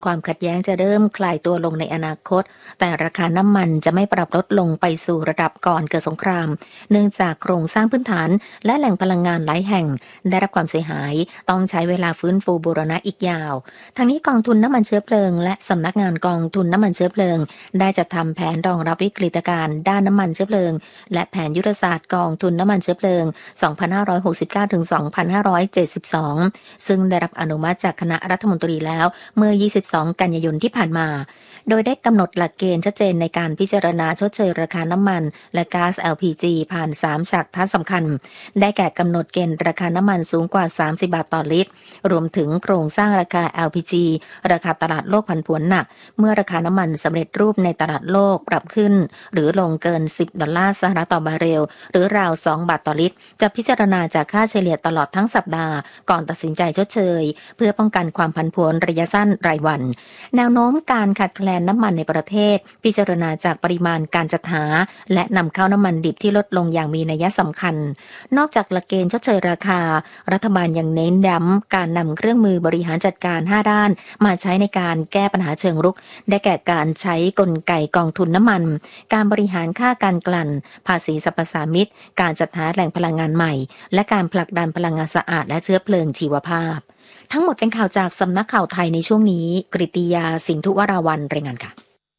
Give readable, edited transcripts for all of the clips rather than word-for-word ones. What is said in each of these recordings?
ความขัดแย้งจะเริ่มคลายตัวลงในอนาคตแต่ราคาน้ำมันจะไม่ปรับลดลงไปสู่ระดับก่อนเกิดสงครามเนื่องจากโครงสร้างพื้นฐานและแหล่งพลังงานหลายแห่งได้รับความเสียหายต้องใช้เวลาฟื้นฟูบูรณะอีกยาวทั้งนี้กองทุนน้ำมันเชื้อเพลิงและสำนักงานกองทุนน้ำมันเชื้อเพลิงได้จัดทำแผนรองรับวิกฤตการณ์ด้านน้ำมันเชื้อเพลิงและแผนยุทธศาสตร์กองทุนน้ำมันเชื้อเพลิง 2569-2572 ซึ่งได้รับอนุมัติจากคณะรัฐมนตรีแล้วเมื่อ 22 กันยายนที่ผ่านมาโดยได้กำหนดหลักเกณฑ์ชัดเจนในการพิจารณาชดเชยราคาน้ำมันและก๊าซ LPG ผ่าน3ฉากทัศน์สำคัญได้แก่กำหนดเกณฑ์ราคาน้ำมันสูงกว่า30 บาทต่อลิตรรวมถึงโครงสร้างราคา LPG ราคาตลาดโลกผันผวนหนักเมื่อราคาน้ำมันสำเร็จรูปในตลาดโลกปรับขึ้นหรือลงเกิน$10ต่อบาร์เรลหรือราว2บาทต่อลิตรจะพิจารณาจากค่าเฉลี่ยตลอดทั้งสัปดาห์ก่อนตัดสินใจชดเชยเพื่อป้องกันความผันผวนระยะสั้นรายวันแนวโน้มการขาดแคลนน้ำมันในประเทศพิจารณาจากปริมาณการจัดหาและนำเข้าน้ำมันดิบที่ลดลงอย่างมีนัยสำคัญนอกจากหลักเกณฑ์ชดเชยราคารัฐบาลยังเน้นย้ำการนำเครื่องมือบริหารจัดการ5ด้านมาใช้ในการแก้ปัญหาเชิงรุกได้แก่การใช้กลไกกองทุนน้ำมันการบริหารค่าการกลั่นภาษีสรรพสามิตการจัดหาแหล่งพลังงานใหม่และการผลักดันพลังงานสะอาดและเชื้อเพลิงชีวภาพทั้งหมดเป็นข่าวจากสำนักข่าวไทยในช่วงนี้กฤติยาสินธุวราวัลย์รายงานค่ะ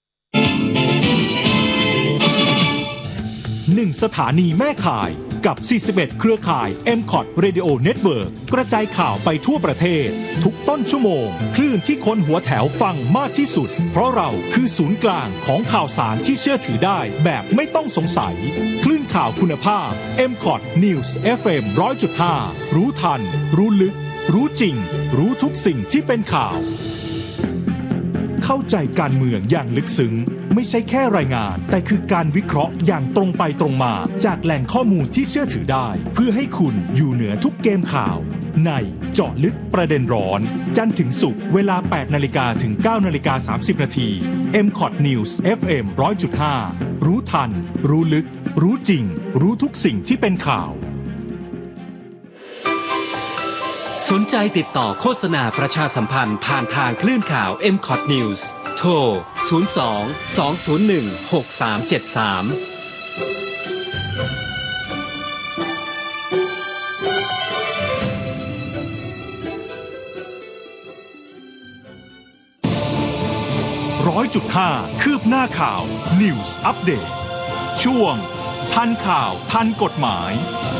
1 สถานีแม่ข่ายกับ41เครือข่าย MCOT Radio Network กระจายข่าวไปทั่วประเทศทุกต้นชั่วโมงคลื่นที่คนหัวแถวฟังมากที่สุดเพราะเราคือศูนย์กลางของข่าวสารที่เชื่อถือได้แบบไม่ต้องสงสัยคลื่นข่าวคุณภาพ MCOT News FM 100.5 รู้ทันรู้ลึกรู้จริงรู้ทุกสิ่งที่เป็นข่าวเข้าใจการเมืองอย่างลึกซึ้งไม่ใช่แค่รายงานแต่คือการวิเคราะห์อย่างตรงไปตรงมาจากแหล่งข้อมูลที่เชื่อถือได้เพื่อให้คุณอยู่เหนือทุกเกมข่าวในเจาะลึกประเด็นร้อนจันทร์ถึงศุกร์เวลา 8:00 นถึง 9:30 นMCOT News FM 100.5 รู้ทันรู้ลึกรู้จริงรู้ทุกสิ่งที่เป็นข่าวสนใจติดต่อโฆษณาประชาสัมพันธ์ผ่านทางคลื่นข่าว MCOT News โทร 100.5 คืบหน้าข่าว News Update ช่วงทันข่าวทันกฎหมาย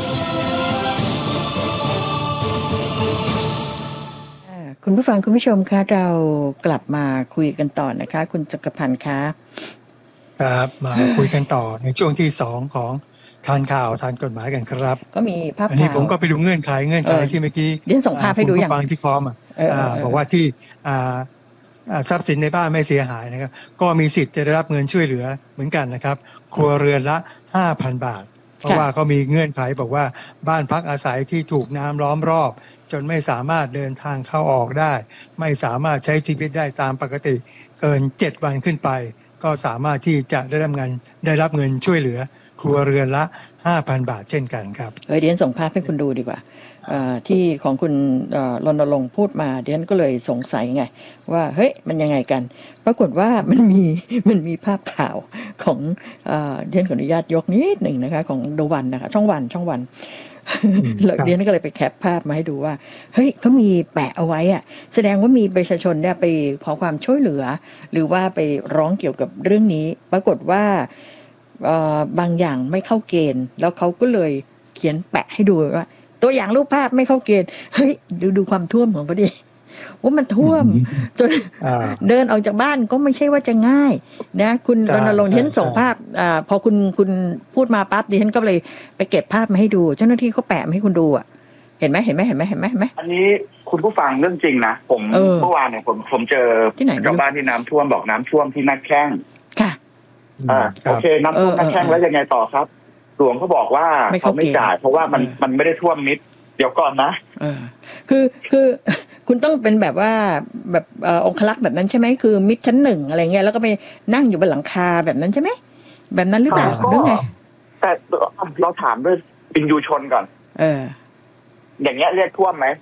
คุณผู้ฟังคุณผู้ชมคะเรากลับมาคุยกันต่อนะคะคุณจักรพันธ์คะครับมาคุยกันต่อในช่วงที่2ของทานข่าวทานกฎหมายกันครับก็มีภาพข่าวอันนี้ผมก็ไปดูเงื่อนไขที่เมื่อกี้เรียนส่งภาพให้ดูอย่างฟังที่พร้อมบอกว่าที่ทรัพย์สินในบ้านไม่เสียหายนะครับก็มีสิทธิ์จะได้รับเงินช่วยเหลือเหมือนกันนะครับครัวเรือนละ 5,000 บาทเพราะว่าเขามีเงื่อนไขบอกว่าบ้านพักอาศัยที่ถูกน้ำล้อมรอบจนไม่สามารถเดินทางเข้าออกได้ไม่สามารถใช้ชีวิตได้ตามปกติเกิน7วันขึ้นไปก็สามารถที่จะได้รับเงินช่วยเหลือครัวเรือนละ 5,000 บาทเช่นกันครับเดี๋ยวส่งภาพให้คุณดูดีกว่าที่ของคุณรณรงค์พูดมาเดี๋ยวก็เลยสงสัยไงว่าเฮ้ยมันยังไงกันปรากฏว่ามันมีภาพข่าวของเดี๋ยวขออนุญาตยกนิดหนึ่งนะคะของThe Oneนะคะช่องวันแล้วเดี๋ยวก็เลยไปแคปภาพมาให้ดูว่าเฮ้ยเขามีแปะเอาไว้แสดงว่ามีประชาชนเนี่ยไปขอความช่วยเหลือหรือว่าไปร้องเกี่ยวกับเรื่องนี้ปรากฏว่าบางอย่างไม่เข้าเกณฑ์แล้วเขาก็เลยเขียนแปะให้ดูว่าตัวอย่างรูปภาพไม่เข้าเกณฑ์เฮ้ยดูความท่วมของเขาดิว่ามันท่วมจนเดินออกจากบ้านก็ไม่ใช่ว่าจะง่ายนะคุณรณรงค์ดิฉันส่งภาพพอคุณพูดมาปั๊บดิฉันก็เลยไปเก็บภาพมาให้ดูเจ้าหน้าที่เขาแปะมาให้คุณดูเห็นไหมอันนี้คุณผู้ฟังเรื่องจริงนะผมเมื่อวานเนี่ยผมเจอที่ไหนชาวบ้านที่น้ำท่วมบอกน้ำท่วมที่นักแข้งค่ะโอเคน้ำท่วมนักแข้งแล้วยังไงต่อครับหลวงเขาบอกว่าเขาไม่จ่ายเพราะว่ามันไม่ได้ท่วมมิดเดี๋ยวก่อนนะคือคุณต้องเป็นแบบว่าแบบองคลักษ์แบบนั้นใช่ไหมคือมิดชั้น1อะไรเงี้ยแล้วก็ไปนั่งอยู่บนหลังคาแบบนั้นใช่ไหมแบบนั้นหรือเปล่าหรือไงแต่เราถามด้วยวินยูชนก่อนอย่างเงี้ยเรียกท่วมไหม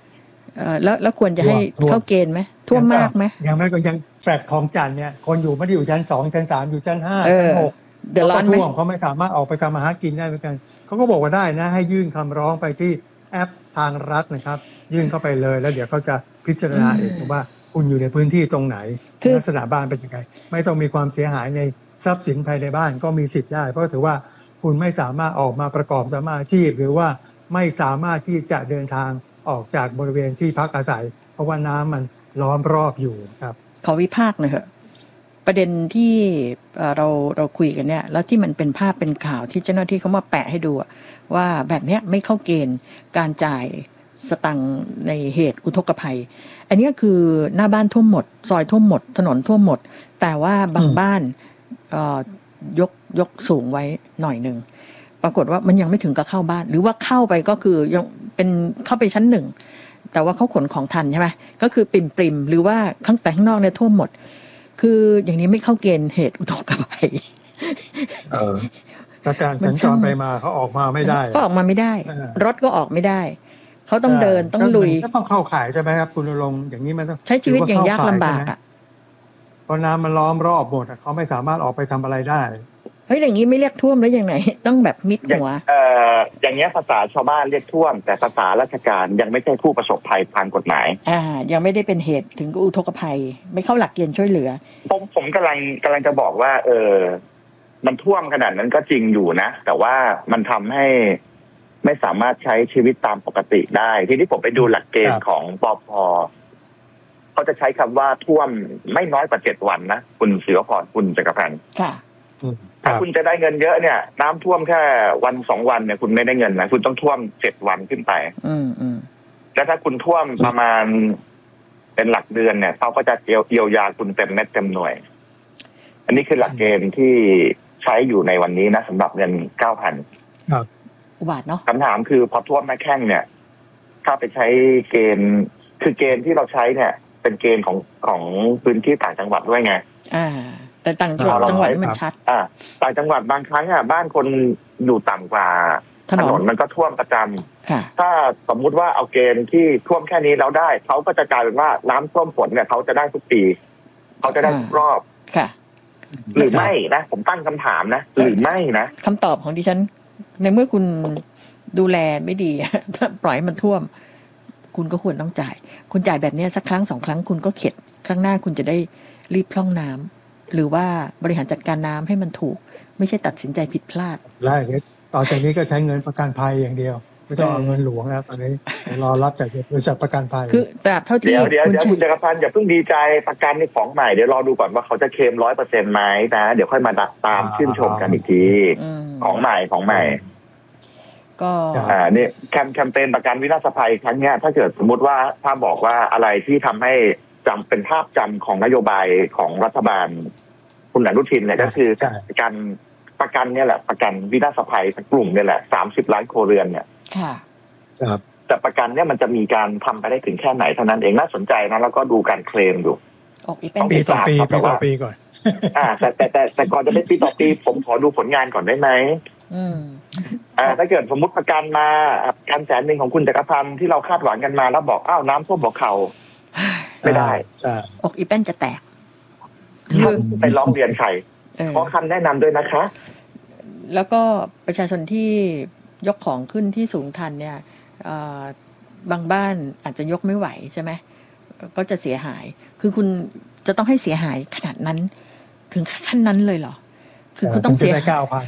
แล้วควรจะให้เข้าเกณฑ์ไหมท่วมมากไหมยังไม่ก็ยังแฟลตของจันทร์เนี่ยคนอยู่ไม่ได้อยู่ชั้น2ชั้น3อยู่ชั้น5ชั้น6 เดือดร้อนไหมเขาไม่สามารถออกไปทำมาหากินได้เหมือนกันเขาก็บอกว่าได้นะให้ยื่นคำร้องไปที่แอปทางรัฐนะครับยื่นเข้าไปเลยแล้วเดี๋ยวเขาจะพิจารณาเองว่าคุณอยู่ในพื้นที่ตรงไหนลักษณะบ้านเป็นยังไงไม่ต้องมีความเสียหายในทรัพย์สินภายในบ้านก็มีสิทธิ์ได้เพราะถือว่าคุณไม่สามารถออกมาประกอบสมาอาชีพหรือว่าไม่สามารถที่จะเดินทางออกจากบริเวณที่พักอาศัยเพราะว่าน้ำมันล้อมรอบอยู่ครับขอวิพากษ์หน่อยเถอะประเด็นที่เราคุยกันเนี่ยแล้วที่มันเป็นภาพเป็นข่าวที่เจ้าหน้าที่เขามาแปะให้ดูว่าแบบเนี้ยไม่เข้าเกณฑ์การจ่ายสตังค์ในเหตุอุทกภัยอันนี้คือหน้าบ้านท่วมหมดซอยท่วมหมดถนนท่วมหมดแต่ว่าบางบ้านยกสูงไว้หน่อยนึงปรากฏว่ามันยังไม่ถึงกับเข้าบ้านหรือว่าเข้าไปก็คือยังเป็นเข้าไปชั้น1แต่ว่าเขาขนของทันใช่ไหมก็คือปริมหรือว่าข้างนอกเนี่ยท่วมหมดคืออย่างนี้ไม่เข้าเกณฑ์เหตุอุทกภัยการสัญจรไปมาเขาออกมาไม่ได้ก็ออกมาไม่ได้รถก็ออกไม่ได้เขาต้องเดินต้องลุยก็ต้องเข้าข่ายใช่ไหมครับคุณลงอย่างนี้มันต้องใช้ชีวิตอย่างยากลำบากเพราะน้ำมันล้อมรอบหมดเขาไม่สามารถออกไปทำอะไรได้เฮ้ยอย่างนี้ไม่เรียกท่วมแล้วยังไงต้องแบบมิดหัวอย่างเงี้ยภาษาชาวบ้านเรียกท่วมแต่ภาษาราชการยังไม่ใช่ผู้ประสบภัยทางกฎหมายยังไม่ได้เป็นเหตุถึงอุทกภัยไม่เข้าหลักเกณฑ์ช่วยเหลือผมกำลังจะบอกว่ามันท่วมขนาดนั้นก็จริงอยู่นะแต่ว่ามันทำให้ไม่สามารถใช้ชีวิตตามปกติได้ทีนี้ผมไปดูหลักเกณฑ์ของปภ.เขาจะใช้คำว่าท่วมไม่น้อยกว่า7 วันนะคุณศิวพรคุณจักรพันธ์ถ้าคุณจะได้เงินเยอะเนี่ยน้ำท่วมแค่วัน2 วันเนี่ยคุณไม่ได้เงินนะคุณต้องท่วม7 วันขึ้นไปแล้วถ้าคุณท่วมประมาณเป็นหลักเดือนเนี่ยเขาก็จะเยียวยาคุณเต็มเม็ดเต็มหน่วยอันนี้คือหลักเกณฑ์ที่ใช้อยู่ในวันนี้นะสำหรับเงิน 9,000 ครับอุบาทเนาะคำถามคือพอท่วมหน้าแข้งเนี่ยถ้าไปใช้เกณฑ์คือเกณฑ์ที่เราใช้เนี่ยเป็นเกณฑ์ของพื้นที่ต่างจังหวัดด้วยไงแต่ต่างจังหวัดมันชัดต่างจังหวัดบางครั้งบ้านคนอยู่ต่ำกว่าถนนมันก็ท่วมประจำถ้าสมมุติว่าเอาเกณฑ์ที่ท่วมแค่นี้แล้วได้เขาก็จะกลายเป็นว่าน้ำท่วมฝนเนี่ยเขาจะได้ทุกปีเขาจะได้ทุกรอบหรือไม่นะผมตั้งคำถามนะหรือไม่นะคำตอบของดิฉันในเมื่อคุณดูแลไม่ดีถ้าปล่อยมันท่วมคุณก็ควรต้องจ่ายคุณจ่ายแบบนี้สักครั้ง2 ครั้งคุณก็เข็ดครั้งหน้าคุณจะได้รีบพร่องน้ำหรือว่าบริหารจัดการน้ำให้มันถูกไม่ใช่ตัดสินใจผิดพลาดได้ต่อจากนี้ก็ใช้เงินประกันภัยอย่างเดียวไม่ต้องเอาเงินหลวงแล้วตอนนี้รอรับจากบริษัทประกันภัยคือแต่เท่าที่เดี๋ยวคุณจักรพันธ์อย่าเพิ่งดีใจประกันในของใหม่เดี๋ยวรอดูก่อนว่าเขาจะเคลม 100% ไหมนะเดี๋ยวค่อยมาตามชื่นชมกันอีกทีของใหม่ก็นี่แคมเปญประกันวินาศภัยครั้งนี้ถ้าเกิดสมมติว่าถ้าบอกว่าอะไรที่ทำให้จำเป็นภาพจำของนโยบายของรัฐบาลคุณอนุทินเนี่ยก็คือการประกันเนี่ยแหละประกันวินาศภัยกลุ่มเนี่ยแหละ30 ล้านครัวเรือนเนี่ยครับแต่ประกันเนี่ยมันจะมีการทำไปได้ถึงแค่ไหนเท่านั้นเองน่าสนใจนะแล้วก็ดูการเคลมอยู่ต้องปีต่อปีก่อนแต่ก่อนจะเป็นปีต่อปีผมขอดูผลงานก่อนได้ไหมถ้าเกิดสมมติประกันมาการ100,000ของคุณจักรพันธ์ที่เราคาดหวังกันมาแล้วบอกน้ำท่วมบอกเขาไม่ได้อกอีแป้นจะแตกไปร้องเรียนใครขอคำแนะนำด้วยนะคะแล้วก็ประชาชนที่ยกของขึ้นที่สูงทันเนี่ยบางบ้านอาจจะยกไม่ไหวใช่ไหมก็จะเสียหายคือคุณจะต้องให้เสียหายขนาดนั้นถึงขั้นนั้นเลยเหรอคือคุณต้องเสีย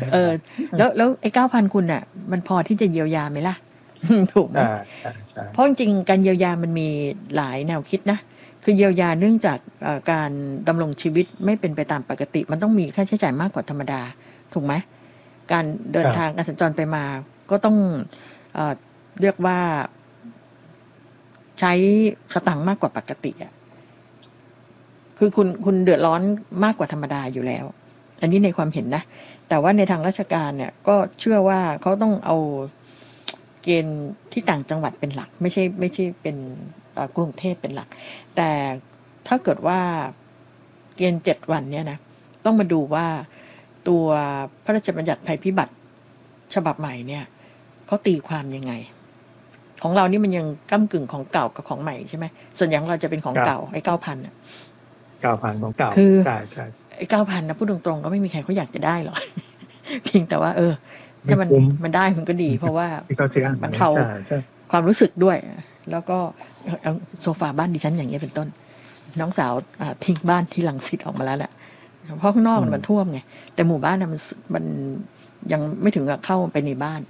9,000 แล้วไอ้ 9,000 คุณน่ะมันพอที่จะเยียวยาไหมล่ะถูกไหมเพราะจริงๆการเยียวยามันมีหลายแนวคิดนะคือเยียวยาเนื่องจากการดำรงชีวิตไม่เป็นไปตามปกติมันต้องมีค่าใช้จ่ายมากกว่าธรรมดาถูกไหมการเดินทางการสัญจรไปมาก็ต้องเรียกว่าใช้สตังค์มากกว่าปกติอ่ะคือคุณเดือดร้อนมากกว่าธรรมดาอยู่แล้วอันนี้ในความเห็นนะแต่ว่าในทางราชการเนี่ยก็เชื่อว่าเขาต้องเอาเกณฑ์ที่ต่างจังหวัดเป็นหลักไม่ใช่เป็นกรุงเทพเป็นหลักแต่ถ้าเกิดว่าเกณฑ์7 วันเนี่ยนะต้องมาดูว่าตัวพระราชบัญญัติภัยพิบัติฉบับใหม่เนี่ยเขาตีความยังไงของเรานี่มันยังก้ำกึ่งของเก่ากับของใหม่ใช่ไหมส่วนอย่างเราจะเป็นของเก่าไอ้9,000อ่ะ 9,000ของเก่าคือใช่ใช่ไอ้9,000นะพูดตรงๆก็ไม่มีใครเขาอยากจะได้หรอก เพียงแต่ว่าถ้ามันได้มันก็ดีเพราะว่ามันเท่าความรู้สึกด้วยแล้วก็โซฟาบ้านดิฉันอย่างนี้เป็นต้นน้องสาวทิ้งบ้านที่รังสิตออกมาแล้วแหละเพราะข้างนอกมันท่วมไงแต่หมู่บ้านน่ะมันยังไม่ถึงกับเข้าไปในบ้าน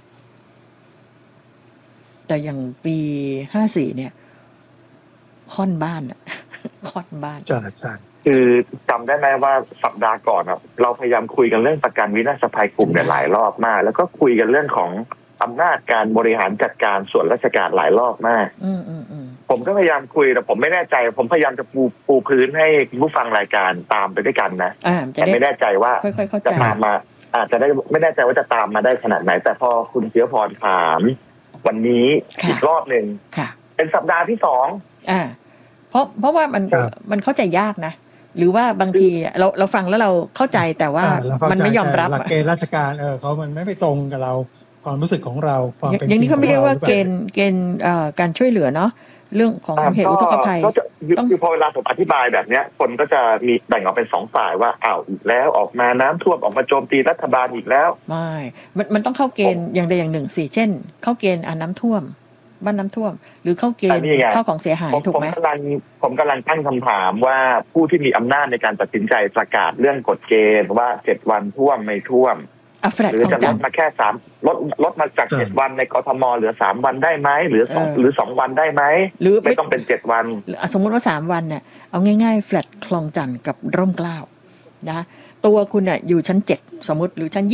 แต่อย่างปี54เนี่ยค่อนบ้านอ่ะค่อนบ้านใช่ใช่คือจำได้ไหมว่าสัปดาห์ก่อนเราพยายามคุยกันเรื่องประกันวินาศภัยกลุ่มเนี่ยหลายรอบมากแล้วก็คุยกันเรื่องของอำนาจการบริหารจัดการส่วนราชการหลายรอบมากผมก็พยายามคุยแต่ผมไม่แน่ใจผมพยายามจะปูพื้นให้ผู้ฟังรายการตามไปด้วยกันนะแต่ไม่แน่ใจว่าจะตามมาอาจจะได้ไม่แน่ใจว่าจะตามมาได้ขนาดไหนแต่พอคุณเสียพรถามวันนี้อีกรอบนึงเป็นสัปดาห์ที่2 เพราะว่ามันเข้าใจยากนะหรือว่าบางทีเราฟังแล้วเราเข้าใจแต่ว่ามันไม่ยอมรับหลักเกณฑ์ราชการเขามันไม่ไปตรงกับเราความรู้สึกของเราความเป็นจริงอย่างนี้เขาไม่เรียกว่าเกณฑ์การช่วยเหลือเนาะเรื่องของเหตุอุทกภัยต้องคือพอเวลาผมอธิบายแบบนี้คนก็จะมีแบ่งออกเป็น2ฝ่ายว่าอ้าวอีกแล้วออกมาน้ำท่วมออกมาโจมตีรัฐบาลอีกแล้วไม่มันต้องเข้าเกณฑ์อย่างใดอย่างหนึ่งสิเช่นเข้าเกณฑ์น้ำท่วมบ้านน้ำท่วมหรือเข้าเกณฑ์เข้าของเสียหายถูกไหมผมกำลังตั้งคำถามว่าผู้ที่มีอำนาจในการตัดสินใจประกาศเรื่องกฎเกณฑ์ว่า7วันท่วมไม่ท่วมหรือจะลดมาแค่ลดมาจาก7วันในกทมเหลือ3วันได้ไหมหรือ2วันได้ไหมหรือไม่ต้องเป็น7วันสมมติว่า3วันเนี่ยเอาง่ายๆแฟลตคลองจันทร์กับร่มเกล้านะตัวคุณน่ะอยู่ชั้น7สมมติหรือชั้น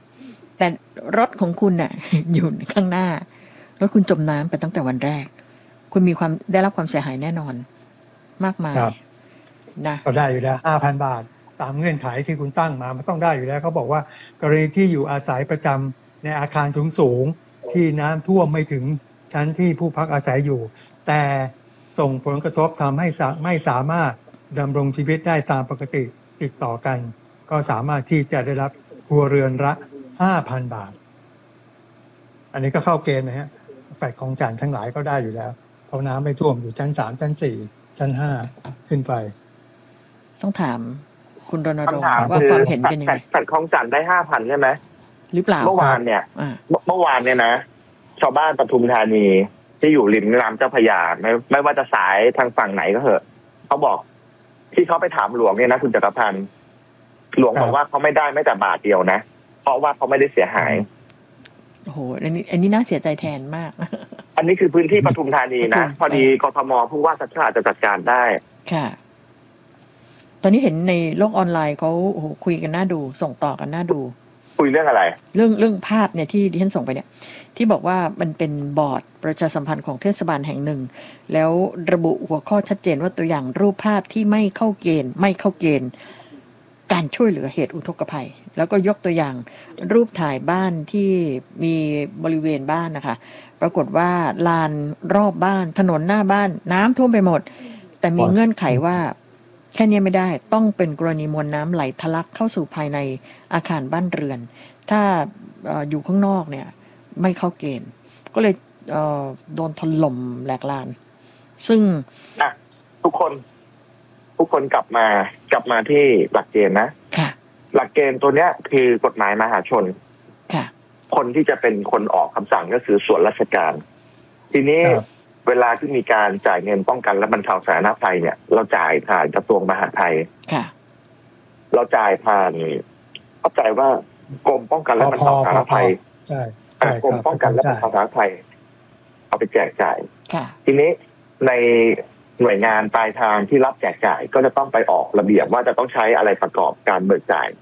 20แต่รถของคุณน่ะอยู่ข้างหน้ารถคุณจมน้ำไปตั้งแต่วันแรกคุณมีความได้รับความเสียหายแน่นอนมากมายนะก็ได้อยู่แล้ว 5,000 บาทตามเงื่อนไขที่คุณตั้งมามันต้องได้อยู่แล้วเขาบอกว่ากรณีที่อยู่อาศัยประจำในอาคารสูงๆที่น้ำท่วมไม่ถึงชั้นที่ผู้พักอาศัยอยู่แต่ส่งผลกระทบทำให้ไม่สามารถดำรงชีวิตได้ตามปกติติดต่อกันก็สามารถที่จะได้รับครัวเรือนละ 5,000 บาทอันนี้ก็เข้าเกณฑ์นะฮะแฟลตของจันทร์ทั้งหลายก็ได้อยู่แล้วเพราะน้ำไม่ท่วมอยู่ชั้น3ชั้น4ชั้น5ขึ้นไปต้องถามคุณรณรงค์ว่าความเห็นเป็นยังไงแฟลตของจันทร์ได้ 5,000 ใช่ไหมหรือเปล่าเมื่อวานเนี่ยนะชาวบ้านปทุมธานีที่อยู่ริมแม่น้ำเจ้าพระยาไม่ว่าจะสายทางฝั่งไหนก็เถอะเขาบอกที่เขาไปถามหลวงเนี่ยนะคุณจักรพันธ์หลวงบอกว่าเขาไม่ได้แม้แต่บาทเดียวนะเพราะว่าเขาไม่ได้เสียหายโอ้โหอันนี้น่าเสียใจแทนมากอันนี้คือพื้นที่ปทุมธานีนะพอดีกทมผู้ว่าชัชชาติจะจัดการได้ค่ะตอนนี้เห็นในโลกออนไลน์เขาคุยกันน่าดูส่งต่อกันน่าดูคุยเรื่องอะไรเรื่องภาพเนี่ยที่ดิฉันส่งไปเนี่ยที่บอกว่ามันเป็นบอร์ดประชาสัมพันธ์ของเทศบาลแห่งหนึ่งแล้วระบุหัวข้อชัดเจนว่าตัวอย่างรูปภาพที่ไม่เข้าเกณฑ์การช่วยเหลือเหตุอุทกภัยแล้วก็ยกตัวอย่างรูปถ่ายบ้านที่มีบริเวณบ้านนะคะปรากฏว่าลานรอบบ้านถนนหน้าบ้านน้ำท่วมไปหมดแต่มีเงื่อนไขว่าแค่นี้ไม่ได้ต้องเป็นกรณีมวลน้ำไหลทะลักเข้าสู่ภายในอาคารบ้านเรือนถ้าอยู่ข้างนอกเนี่ยไม่เข้าเกณฑ์ก็เลยโดนถล่มแหลกลานซึ่งทุกคนกลับมาที่หลักเกณฑ์นะหลักเกณฑ์ตัวเนี้ยคือกฎหมายมหาชนคนที่จะเป็นคนออกคำสั่งก็คือส่วนราชการทีนี้เวลาที่มีการจ่ายเงินป้องกันและบรรเทาสาธารณภัยเนี่ยเราจ่ายผ่านกระทรวงมหาดไทยเราจ่ายผ่านเข้าใจว่ากรมป้องกันและบรรเทาสาธารณภัยใช่กรมป้องกันและบรรเทาสาธารณภัยเอาไปแจกจ่ายทีนี้ในหน่วยงานปลายทางที่รับแจกจ่ายก็จะต้องไปออกระเบียบว่าจะต้องใช้อะไรประกอบการเบิกจ่าย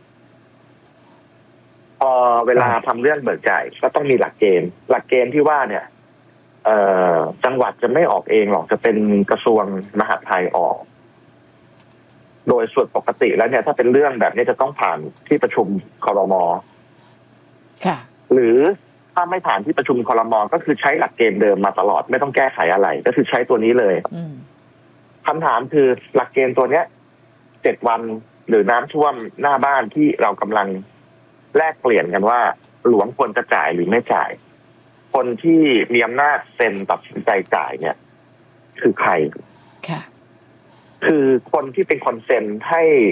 พอเวลาทำเรื่องเบิกจ่ายก็ต้องมีหลักเกณฑ์ที่ว่าเนี่ยจังหวัดจะไม่ออกเองหรอกจะเป็นกระทรวงมหาดไทยออกโดยส่วนปกติแล้วเนี่ยถ้าเป็นเรื่องแบบนี้จะต้องผ่านที่ประชุมครม.หรือถ้าไม่ผ่านที่ประชุมครม.ก็คือใช้หลักเกณฑ์เดิมมาตลอดไม่ต้องแก้ไขอะไรก็คือใช้ตัวนี้เลยคำถามคือหลักเกณฑ์ตัวเนี้ย7วันหรือน้ำท่วมหน้าบ้านที่เรากำลังแลกเปลี่ยนกันว่าหลวงควรจะจ่ายหรือไม่จ่ายคนที่มีอำนาจเซ็นตัดสินใจจ่ายเนี่ยคือใครค่ะคือคนที่เป็นคนเซ็นให้